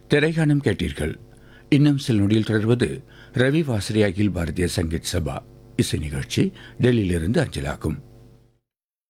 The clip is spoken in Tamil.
திரைகாணம் கேட்டீர்கள். இன்னும் சில நொடியில் தொடர்வது ரவி வாசரி அகில் பாரதிய சங்கீத் சபா இசை நிகழ்ச்சி டெல்லியிலிருந்து அஞ்சலாகும்.